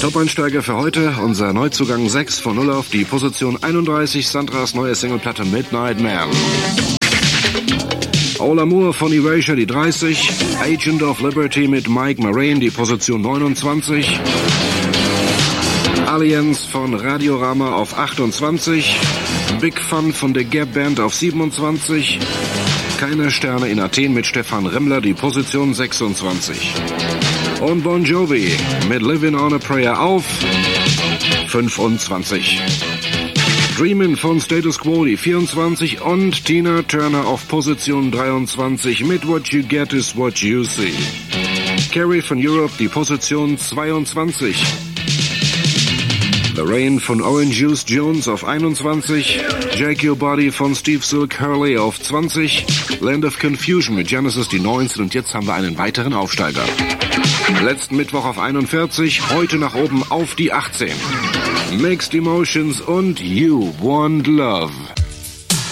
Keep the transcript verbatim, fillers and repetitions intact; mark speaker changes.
Speaker 1: Top-Einsteiger für heute, unser Neuzugang sechs von null auf die Position einunddreißig, Sandras neue Singleplatte Midnight Man. All Amour von Erasure, die dreißig, Agent of Liberty mit Mike Moraine, die Position neunundzwanzig, Alliance von Radiorama auf achtundzwanzig, Big Fun von der Gap Band auf siebenundzwanzig, Keine Sterne in Athen mit Stefan Remmler, die Position sechsundzwanzig. Und Bon Jovi mit Living on a Prayer auf fünfundzwanzig. Dreamin' von Status Quo, die vierundzwanzig, und Tina Turner auf Position dreiundzwanzig mit What You Get Is What You See. Carrie von Europe, die Position zweiundzwanzig. The Rain von Orange Juice Jones auf einundzwanzig, Jake Your Body von Steve Silk Hurley auf zwanzig, Land of Confusion mit Genesis die neunzehn, und jetzt haben wir einen weiteren Aufsteiger. Letzten Mittwoch auf einundvierzig, heute nach oben auf die achtzehn. Mixed Emotions und You Want Love.